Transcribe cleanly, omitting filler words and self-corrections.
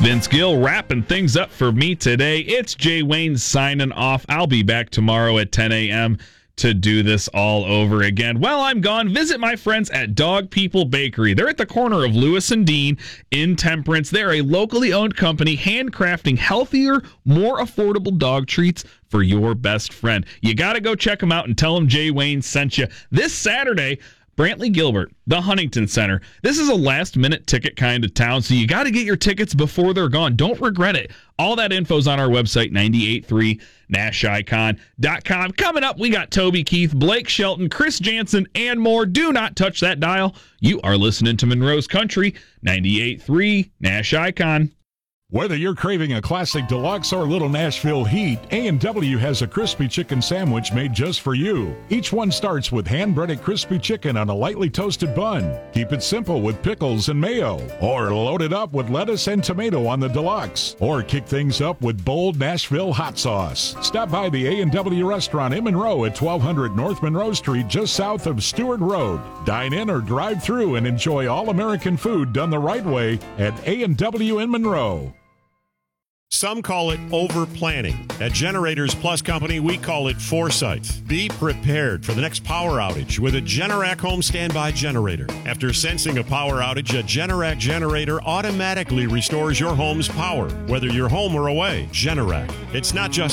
Vince Gill wrapping things up for me today. It's Jay Wayne signing off. I'll be back tomorrow at 10 a.m. to do this all over again. While I'm gone, visit my friends at Dog People Bakery. They're at the corner of Lewis and Dean in Temperance. They're a locally owned company handcrafting healthier, more affordable dog treats for your best friend. You got to go check them out and tell them Jay Wayne sent you. This Saturday, Brantley Gilbert, the Huntington Center. This is a last-minute ticket kind of town, so you got to get your tickets before they're gone. Don't regret it. All that info's on our website, 983nashicon.com. Coming up, we got Toby Keith, Blake Shelton, Chris Jansen, and more. Do not touch that dial. You are listening to Monroe's Country, 98.3 Nash Icon. Whether you're craving a classic deluxe or little Nashville heat, A&W has a crispy chicken sandwich made just for you. Each one starts with hand-breaded crispy chicken on a lightly toasted bun. Keep it simple with pickles and mayo, or load it up with lettuce and tomato on the deluxe, or kick things up with bold Nashville hot sauce. Stop by the A&W restaurant in Monroe at 1200 North Monroe Street, just south of Stewart Road. Dine in or drive through and enjoy all-American food done the right way at A&W in Monroe. Some call it over-planning. At Generators Plus Company, we call it foresight. Be prepared for the next power outage with a Generac home standby generator. After sensing a power outage, a Generac generator automatically restores your home's power, whether you're home or away. Generac. It's not just